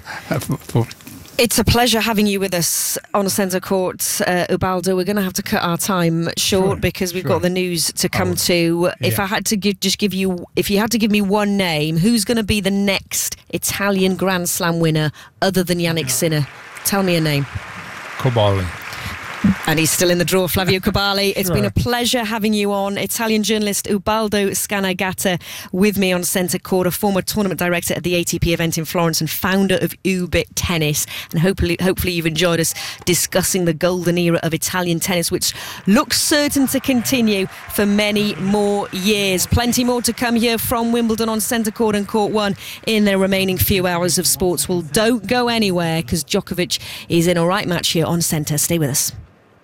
It's a pleasure having you with us on Centre Court, Ubaldo. We're going to have to cut our time short because we've got the news to come to. If I had to if you had to give me one name, who's going to be the next Italian Grand Slam winner other than Yannick Sinner? Tell me a name. Kobali. And he's still in the draw, Flavio Kobali. It's been a pleasure having you on. Italian journalist Ubaldo Scanagatta with me on Centre Court, a former tournament director at the ATP event in Florence and founder of Ubit Tennis. And hopefully you've enjoyed us discussing the golden era of Italian tennis, which looks certain to continue for many more years. Plenty more to come here from Wimbledon on Centre Court and Court 1 in the remaining few hours of sports. Well, don't go anywhere because Djokovic is in a right match here on Centre. Stay with us.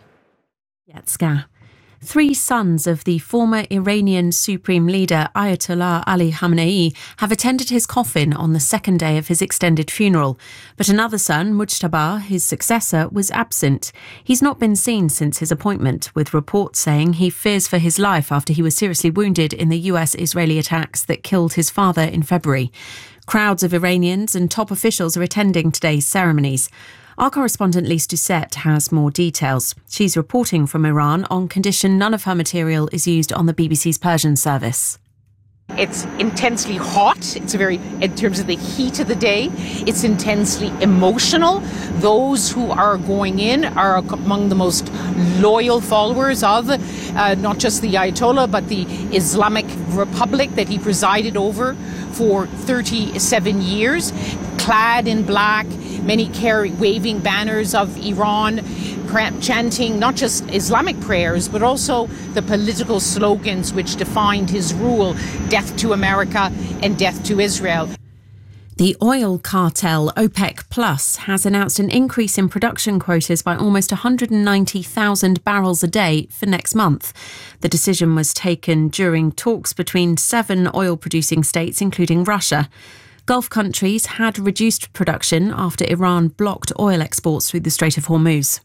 Yatska. 3 sons of the former Iranian Supreme Leader Ayatollah Ali Khamenei have attended his coffin on the second day of his extended funeral. But another son, Mujtaba, his successor, was absent. He's not been seen since his appointment, with reports saying he fears for his life after he was seriously wounded in the US-Israeli attacks that killed his father in February. Crowds of Iranians and top officials are attending today's ceremonies. Our correspondent Lise Doucette has more details. She's reporting from Iran on condition none of her material is used on the BBC's Persian service. It's intensely hot. It's in terms of the heat of the day, it's intensely emotional. Those who are going in are among the most loyal followers of not just the Ayatollah, but the Islamic Republic that he presided over for 37 years, clad in black, many waving banners of Iran, chanting not just Islamic prayers, but also the political slogans which defined his rule, death to America and death to Israel. The oil cartel OPEC Plus has announced an increase in production quotas by almost 190,000 barrels a day for next month. The decision was taken during talks between 7 oil-producing states, including Russia. Gulf countries had reduced production after Iran blocked oil exports through the Strait of Hormuz.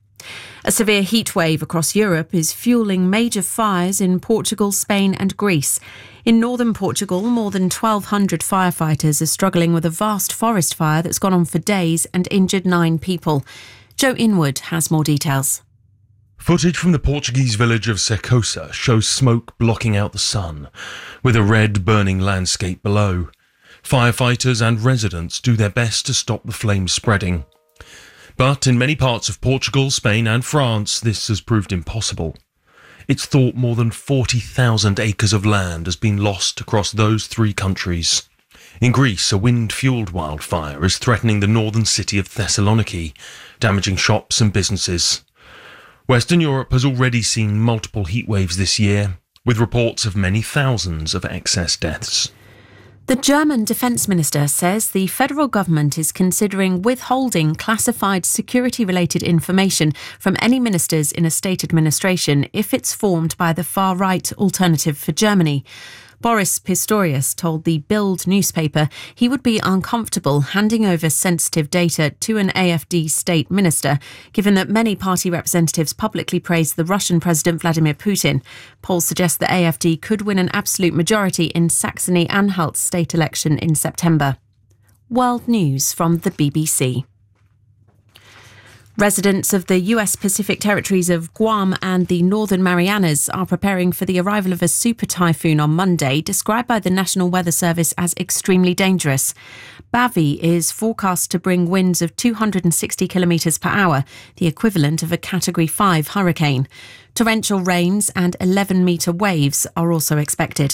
A severe heat wave across Europe is fueling major fires in Portugal, Spain and Greece. In northern Portugal, more than 1,200 firefighters are struggling with a vast forest fire that's gone on for days and injured 9 people. Joe Inwood has more details. Footage from the Portuguese village of Secosa shows smoke blocking out the sun, with a red burning landscape below. Firefighters and residents do their best to stop the flames spreading. But in many parts of Portugal, Spain and France, this has proved impossible. It's thought more than 40,000 acres of land has been lost across those 3 countries. In Greece, a wind-fuelled wildfire is threatening the northern city of Thessaloniki, damaging shops and businesses. Western Europe has already seen multiple heatwaves this year, with reports of many thousands of excess deaths. The German defence minister says the federal government is considering withholding classified security-related information from any ministers in a state administration if it's formed by the far-right Alternative for Germany. Boris Pistorius told the Bild newspaper he would be uncomfortable handing over sensitive data to an AfD state minister, given that many party representatives publicly praised the Russian President Vladimir Putin. Polls suggest the AfD could win an absolute majority in Saxony-Anhalt's state election in September. World News from the BBC. Residents of the US Pacific territories of Guam and the Northern Marianas are preparing for the arrival of a super typhoon on Monday, described by the National Weather Service as extremely dangerous. Bavi is forecast to bring winds of 260 kilometres per hour, the equivalent of a Category 5 hurricane. Torrential rains and 11-metre waves are also expected.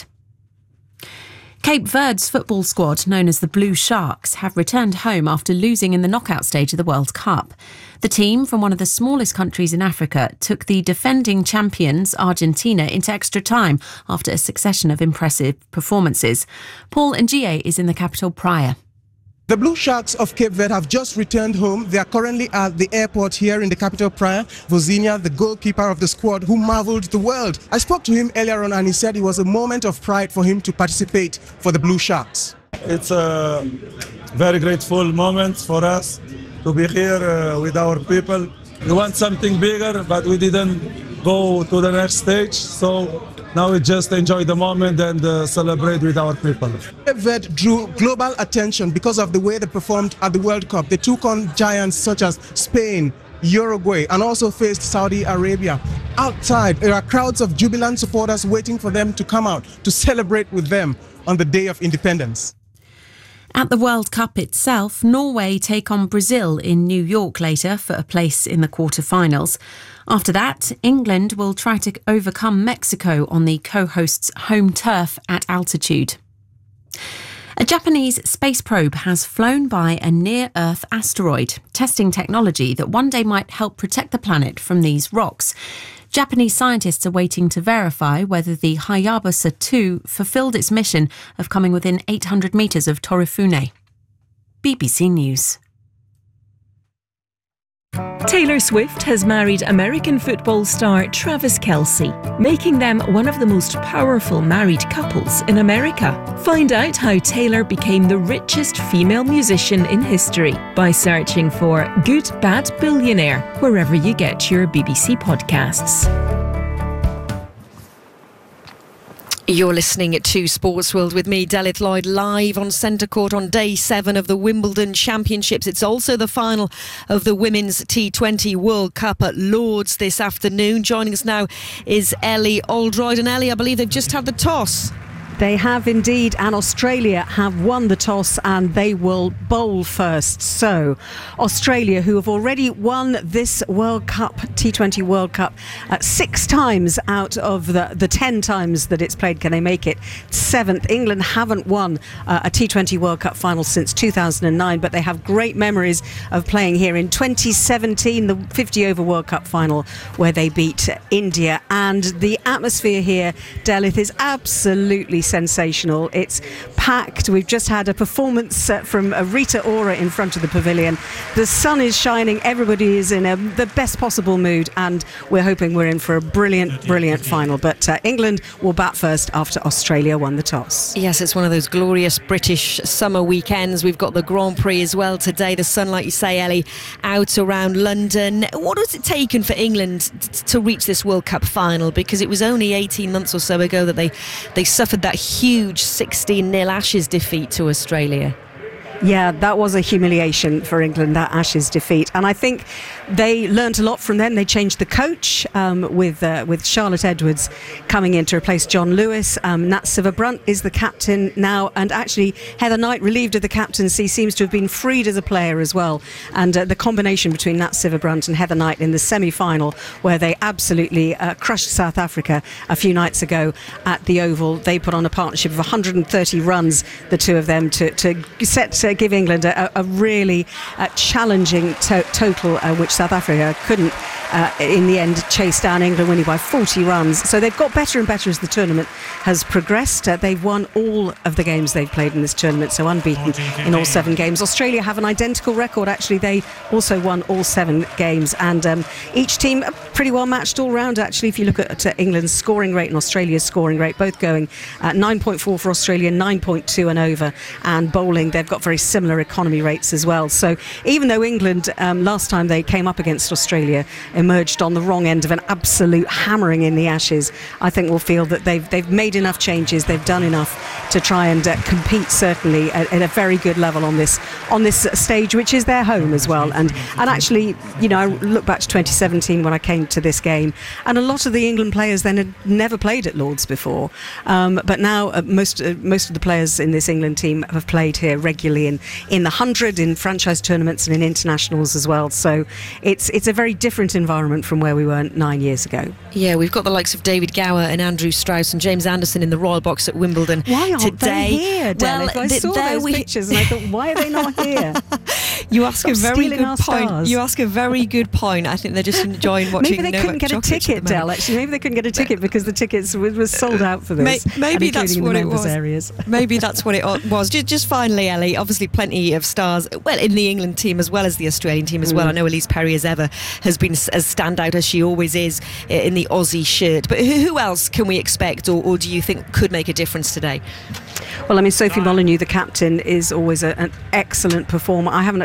Cape Verde's football squad, known as the Blue Sharks, have returned home after losing in the knockout stage of the World Cup. The team, from one of the smallest countries in Africa, took the defending champions, Argentina, into extra time after a succession of impressive performances. Paul Ngie is in the capital, Praia. The Blue Sharks of Cape Verde have just returned home. They are currently at the airport here in the capital, Praia. Vozinha, the goalkeeper of the squad, who marvelled the world. I spoke to him earlier on and he said it was a moment of pride for him to participate for the Blue Sharks. It's a very grateful moment for us to be here with our people. We want something bigger, but we didn't go to the next stage. So now we just enjoy the moment and celebrate with our people. Cape Verde drew global attention because of the way they performed at the World Cup. They took on giants such as Spain, Uruguay, and also faced Saudi Arabia. Outside, there are crowds of jubilant supporters waiting for them to come out to celebrate with them on the day of independence. At the World Cup itself, Norway take on Brazil in New York later for a place in the quarter-finals. After that, England will try to overcome Mexico on the co-hosts' home turf at altitude. A Japanese space probe has flown by a near-Earth asteroid, testing technology that one day might help protect the planet from these rocks. Japanese scientists are waiting to verify whether the Hayabusa 2 fulfilled its mission of coming within 800 metres of Torifune. BBC News. Taylor Swift has married American football star Travis Kelce, making them one of the most powerful married couples in America. Find out how Taylor became the richest female musician in history by searching for Good Bad Billionaire wherever you get your BBC podcasts. You're listening to Sports World with me, Delith Lloyd, live on Centre Court on day 7 of the Wimbledon Championships. It's also the final of the Women's T20 World Cup at Lords this afternoon. Joining us now is Ellie Oldroyd. And Ellie, I believe they've just had the toss. They have indeed, and Australia have won the toss and they will bowl first. So Australia, who have already won this World Cup, T20 World Cup, 6 times out of the 10 times that it's played, can they make it 7th? England haven't won a T20 World Cup final since 2009, but they have great memories of playing here in 2017, the 50-over World Cup final, where they beat India. And the atmosphere here, Delith, is absolutely sensational. It's packed. We've just had a performance from Rita Ora in front of the pavilion. The sun is shining. Everybody is in the best possible mood, and we're hoping we're in for a brilliant final. But England will bat first after Australia won the toss. Yes, it's one of those glorious British summer weekends. We've got the Grand Prix as well today. The sun, like you say, Ellie, out around London. What has it taken for England to reach this World Cup final? Because it was only 18 months or so ago that they suffered that huge 16-0 Ashes defeat to Australia. Yeah, that was a humiliation for England, that Ashes defeat. And I think they learnt a lot from them. They changed the coach with Charlotte Edwards coming in to replace John Lewis. Nat Sciver-Brunt is the captain now, and actually Heather Knight, relieved of the captaincy, seems to have been freed as a player as well. And the combination between Nat Sciver-Brunt and Heather Knight in the semi-final, where they absolutely crushed South Africa a few nights ago at the Oval. They put on a partnership of 130 runs, the two of them, to give England a really challenging total, which South Africa couldn't in the end chase down. England winning by 40 runs. So they've got better and better as the tournament has progressed. They've won all of the games they've played in this tournament, so unbeaten in all 7 games. Australia have an identical record, actually. They also won all 7 games, and each team pretty well matched all round, actually. If you look at England's scoring rate and Australia's scoring rate, both going 9.4 for Australia, 9.2 and over, and bowling, they've got very similar economy rates as well. So even though England, last time they came up against Australia, emerged on the wrong end of an absolute hammering in the Ashes, I think we'll feel that they've made enough changes, they've done enough to try and compete certainly at a very good level on this stage, which is their home as well. And actually, you know, I look back to 2017 when I came to this game, and a lot of the England players then had never played at Lords before, but now most of the players in this England team have played here regularly in the 100, in franchise tournaments and in internationals as well. So it's a very different environment from where we were 9 years ago. Yeah, we've got the likes of David Gower and Andrew Strauss and James Anderson in the Royal Box at Wimbledon today. Why aren't they here, Delith? I saw those pictures and I thought, why are they not here? You ask a very good point. You ask a very good point. I think they're just enjoying watching. Maybe they couldn't get a ticket, Del. Actually, maybe they couldn't get a ticket because the tickets was sold out for this. Maybe that's what it was. Areas. Maybe that's what it was. Just finally, Ellie. Obviously, plenty of stars. Well, in the England team as well as the Australian team as well. I know Elise Perry as ever has been as standout as she always is in the Aussie shirt. But who else can we expect, or do you think could make a difference today? Well, I mean, Sophie Molyneux, the captain, is always an excellent performer. I haven't actually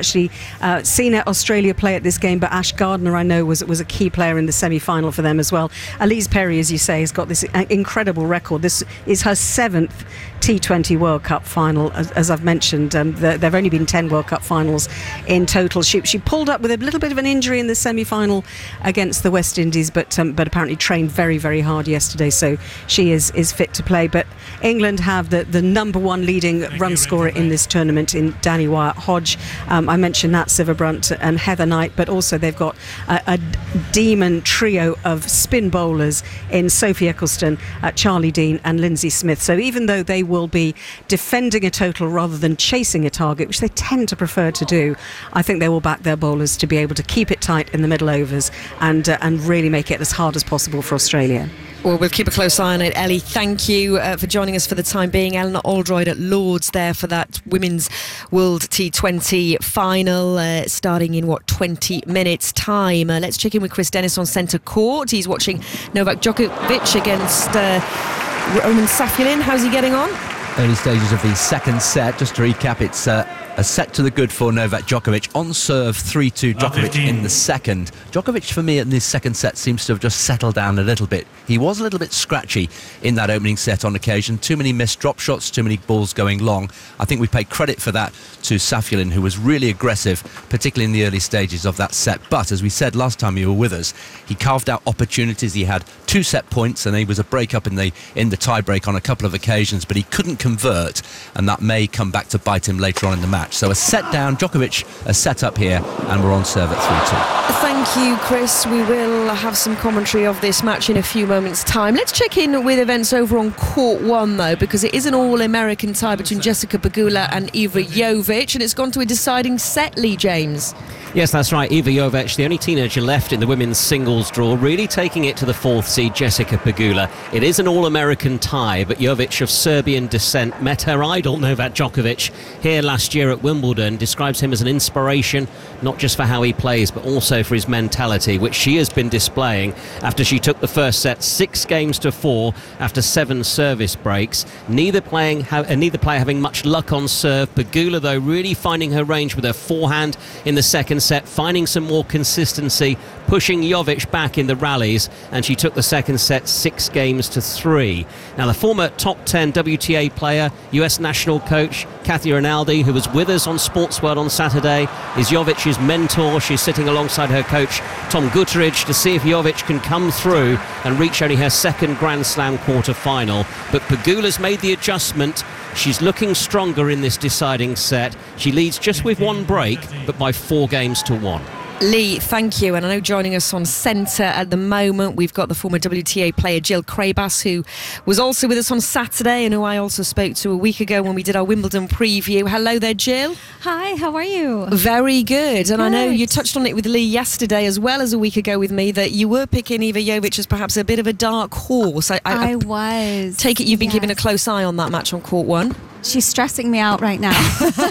actually seen Australia play at this game, but Ash Gardner, I know, was a key player in the semi-final for them as well. Elise Perry, as you say, has got this incredible record. This is her 7th T20 World Cup final. As I've mentioned, there have only been 10 World Cup finals in total. She pulled up with a little bit of an injury in the semi-final against the West Indies, but apparently trained very, very hard yesterday, so she is fit to play. But England have the number one leading run scorer in this tournament in Danny Wyatt-Hodge. I mentioned Nat Sciver-Brunt and Heather Knight, but also they've got a demon trio of spin bowlers in Sophie Eccleston, Charlie Dean and Lindsay Smith. So even though they will be defending a total rather than chasing a target, which they tend to prefer to do, I think they will back their bowlers to be able to keep it tight in the middle overs and really make it as hard as possible for Australia. Well, we'll keep a close eye on it. Ellie, thank you for joining us for the time being. Eleanor Oldroyd at Lords there for that Women's World T20 final, starting in, 20 minutes' time. Let's check in with Chris Dennis on centre court. He's watching Novak Djokovic against Roman Saffiolin. How's he getting on? Early stages of the second set. Just to recap, it's a set to the good for Novak Djokovic. On serve, 3-2 Djokovic in the second. Djokovic, for me, in this second set, seems to have just settled down a little bit. He was a little bit scratchy in that opening set on occasion. Too many missed drop shots, too many balls going long. I think we pay credit for that to Saffiolin, who was really aggressive, particularly in the early stages of that set. But, as we said last time you were with us, he carved out opportunities. He had 2 set points, and there was a break-up in the tie-break on a couple of occasions, but he couldn't convert, and that may come back to bite him later on in the match. So a set down, Djokovic a set up here, and we're on serve at 3-2. Thank you, Chris. We will have some commentary of this match in a few moments' time. Let's check in with events over on Court 1, though, because it is an all-American tie between Jessica Pegula and Iva Jovic, and it's gone to a deciding set, Lee James. Yes, that's right. Iva Jovic, the only teenager left in the women's singles draw, really taking it to the 4th seed, Jessica Pegula. It is an all-American tie, but Jovic of Serbian descent met her idol, Novak Djokovic, here last year at Wimbledon, describes him as an inspiration, not just for how he plays, but also for his mentality, which she has been displaying after she took the first set 6-4 after 7 service breaks. Neither player having much luck on serve. Pegula, though, really finding her range with her forehand in the second set, finding some more consistency, pushing Jovic back in the rallies, and she took the second set 6-3. Now, the former top 10 WTA player, US national coach Kathy Rinaldi, who was with us on Sportsworld on Saturday, is Jovic's mentor. She's sitting alongside her coach Tom Guterres to see if Jovic can come through and reach only her second Grand Slam quarter-final. But Pegula's made the adjustment. She's looking stronger in this deciding set. She leads just with 1 break, but by 4-1. Lee, thank you. And I know joining us on centre at the moment, we've got the former WTA player Jill Craybas, who was also with us on Saturday and who I also spoke to a week ago when we did our Wimbledon preview. Hello there, Jill. Hi, how are you? Very good. And I know you touched on it with Lee yesterday as well as a week ago with me, that you were picking Iva Jovic as perhaps a bit of a dark horse. I was. Take it you've been keeping a close eye on that match on Court 1. She's stressing me out right now.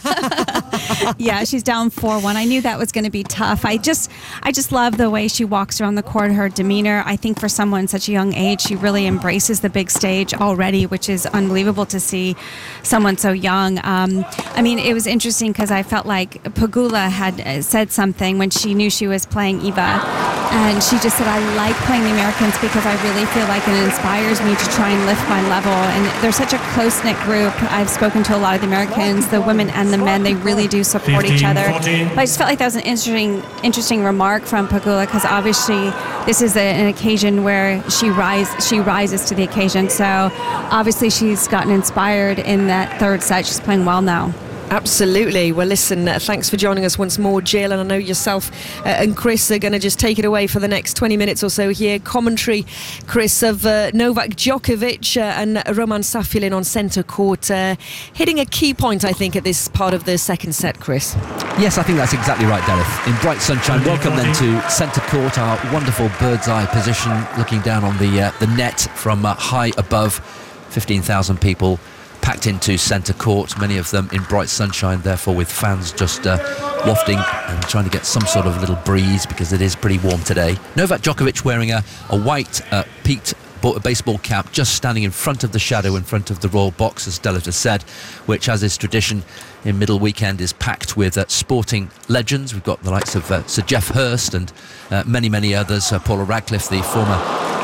Yeah, she's down 4-1. I knew that was going to be tough. I just love the way she walks around the court, her demeanor. I think for someone such a young age, she really embraces the big stage already, which is unbelievable to see someone so young. I mean, it was interesting because I felt like Pegula had said something when she knew she was playing Iva, and she just said, I like playing the Americans because I really feel like it inspires me to try and lift my level. And they're such a close-knit group. I've spoken to a lot of the Americans, the women and the men. They really do support each other. But I just felt like that was an interesting remark from Pegula, because obviously this is an occasion where she rises to the occasion. So obviously she's gotten inspired in that third set. She's playing well now. Absolutely. Well, listen, thanks for joining us once more, Jill, and I know yourself and Chris are going to just take it away for the next 20 minutes or so here. Commentary, Chris, of Novak Djokovic and Roman Saffiolin on centre court, hitting a key point, I think, at this part of the second set, Chris. Yes, I think that's exactly right, Dareth. In bright sunshine, welcome then to centre court, our wonderful bird's eye position, looking down on the net from high above. 15,000 people packed into centre court, many of them in bright sunshine, therefore with fans just wafting and trying to get some sort of little breeze because it is pretty warm today. Novak Djokovic wearing a white peaked baseball cap, just standing in front of the shadow, in front of the Royal Box, as Stella has said, which, as is tradition in middle weekend, is packed with sporting legends. We've got the likes of Sir Geoff Hurst and many others. Paula Radcliffe, the former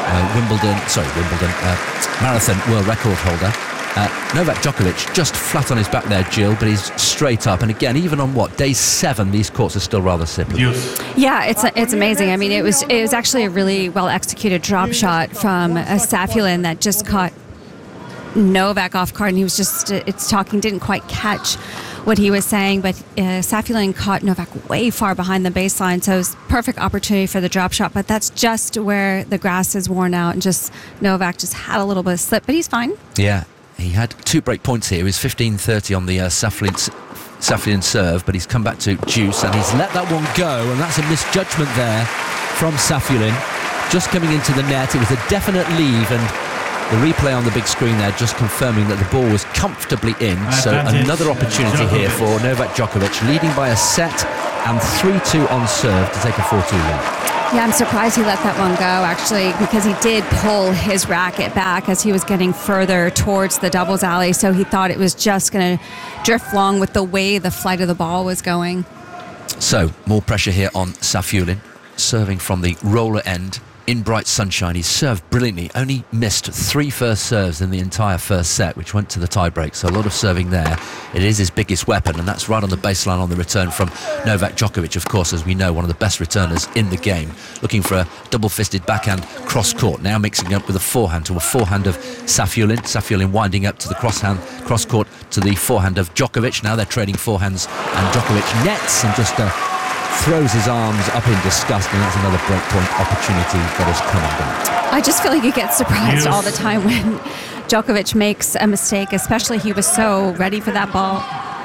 marathon world record holder. Novak Djokovic just flat on his back there, Jill, but he's straight up. And again, even on day 7, these courts are still rather simple. Yeah, it's amazing. I mean, it was actually a really well executed drop shot from Safiullin that just caught Novak off guard, and he was just didn't quite catch what he was saying, but Safiullin caught Novak way far behind the baseline, so it was perfect opportunity for the drop shot, but that's just where the grass is worn out, and just Novak just had a little bit of slip, but he's fine. Yeah, he had 2 break points here. He was 15-30 on the Safiullin serve, but he's come back to deuce, and he's let that one go, and that's a misjudgment there from Safiullin. Just coming into the net, it was a definite leave, and the replay on the big screen there just confirming that the ball was comfortably in. So another opportunity here for Novak Djokovic, leading by a set and 3-2 on serve to take a 4-2 lead. Yeah, I'm surprised he let that one go, actually, because he did pull his racket back as he was getting further towards the doubles alley, so he thought it was just going to drift along with the way the flight of the ball was going. So, more pressure here on Safiullin, serving from the roller end in bright sunshine. He served brilliantly, only missed 3 first serves in the entire first set, which went to the tie-break, so a lot of serving there. It is his biggest weapon, and that's right on the baseline on the return from Novak Djokovic, of course, as we know, one of the best returners in the game, looking for a double-fisted backhand cross-court, now mixing up with a forehand to a forehand of Safiullin. Safiullin winding up to the cross-court to the forehand of Djokovic. Now they're trading forehands, and Djokovic nets and just throws his arms up in disgust, and that's another breakpoint opportunity that has come and gone. I just feel like you get surprised all the time when Djokovic makes a mistake, especially he was so ready for that ball.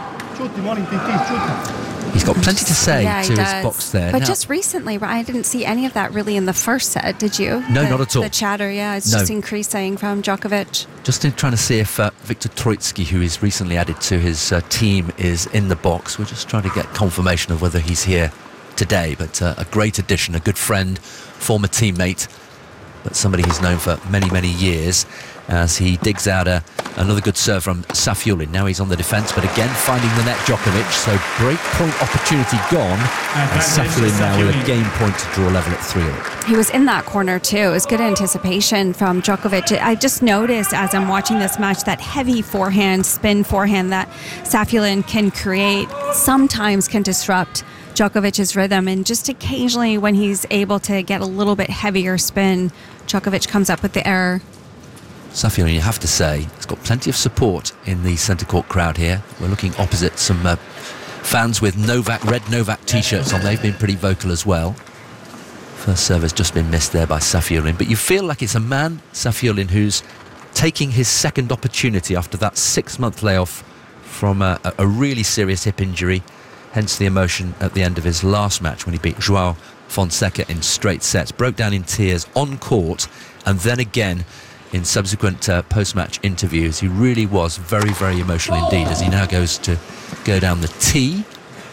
He's got plenty to say to his box there. But just recently, I didn't see any of that really in the first set, did you? No, not at all. The chatter, it's just increasing from Djokovic. Just trying to see if Viktor Troicki, who is recently added to his team, is in the box. We're just trying to get confirmation of whether he's here today. But a great addition, a good friend, former teammate, but somebody he's known for many years, as he digs out another good serve from Safiullin. Now he's on the defence, but again finding the net, Djokovic. So break point opportunity gone, and Safiullin now with a game point to draw level at 3-all. He was in that corner too. It was good anticipation from Djokovic. I just noticed as I'm watching this match that heavy forehand, spin forehand that Safiullin can create sometimes can disrupt Djokovic's rhythm, and just occasionally when he's able to get a little bit heavier spin, Djokovic comes up with the error. Safiullin, you have to say, has got plenty of support in the centre court crowd here. We're looking opposite some fans with red Novak t-shirts on. They've been pretty vocal as well. First serve has just been missed there by Safiullin, but you feel like it's a man, Safiullin, who's taking his second opportunity after that 6-month layoff from a really serious hip injury, hence the emotion at the end of his last match when he beat João Fonseca in straight sets, broke down in tears on court, and then again in subsequent post-match interviews. He really was very emotional indeed, as he now goes to go down the tee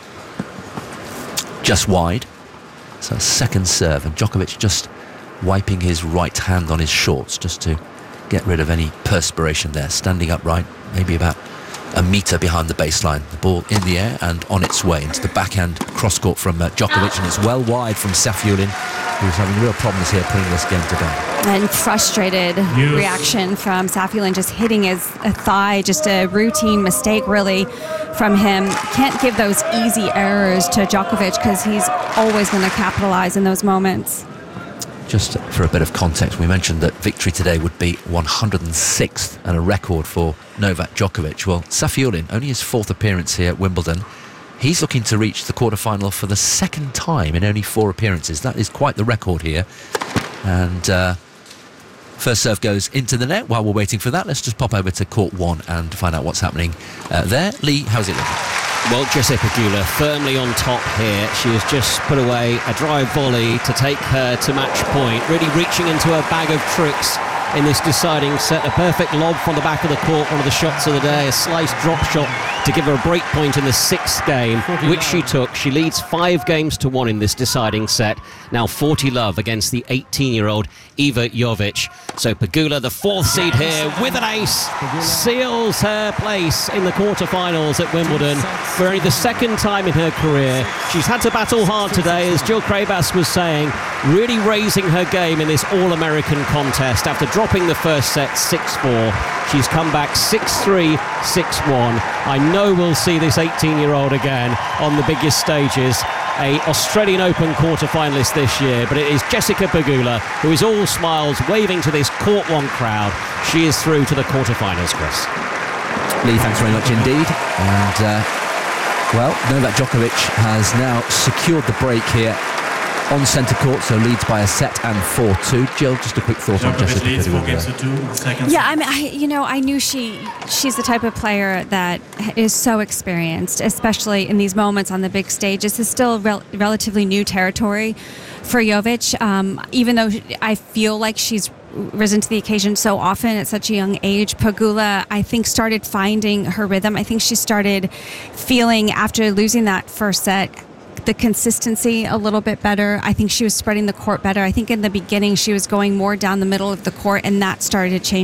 just wide. So second serve, and Djokovic just wiping his right hand on his shorts just to get rid of any perspiration there, standing upright, maybe about a metre behind the baseline. The ball in the air and on its way into the backhand cross-court from Djokovic, and it's well wide from Safiullin, who's having real problems here putting this game to bed. And frustrated reaction from Safiullin, just hitting his thigh, just a routine mistake really from him. Can't give those easy errors to Djokovic because he's always going to capitalize in those moments. Just for a bit of context, we mentioned that victory today would be 106th and a record for Novak Djokovic. Well, Safiullin, only his 4th appearance here at Wimbledon. He's looking to reach the quarterfinal for the 2nd time in only 4 appearances. That is quite the record here. And first serve goes into the net. While we're waiting for that, let's just pop over to court 1 and find out what's happening there. Lee, how's it looking? Well, Jessica Pegula firmly on top here. She has just put away a drive volley to take her to match point, really reaching into her bag of tricks in this deciding set. A perfect lob from the back of the court, one of the shots of the day, a slice drop shot to give her a break point in the 6th game, which she took. She leads 5-1 in this deciding set. Now 40-love against the 18-year-old Iva Jovic. So Pegula, the 4th seed here, with an ace, seals her place in the quarterfinals at Wimbledon for only the 2nd time in her career. She's had to battle hard today, as Jill Craybas was saying, really raising her game in this All-American contest. After dropping the first set 6-4, she's come back 6-3, 6-1. I know we'll see this 18-year-old again on the biggest stages. A Australian Open quarter-finalist this year, but it is Jessica Pegula who is all smiles, waving to this Court 1 crowd. She is through to the quarter-finals, Chris. Lee, thanks very much indeed. And, Novak Djokovic has now secured the break here on centre court, so leads by a set and 4-2. Jill, just a quick thought on Jessica Pegula. Yeah, I knew she's the type of player that is so experienced, especially in these moments on the big stage. This is still relatively new territory for Jovic, even though I feel like she's risen to the occasion so often at such a young age. Pegula, I think, started finding her rhythm. I think she started feeling, after losing that first set, the consistency a little bit better. I think she was spreading the court better. I think in the beginning she was going more down the middle of the court, and that started to change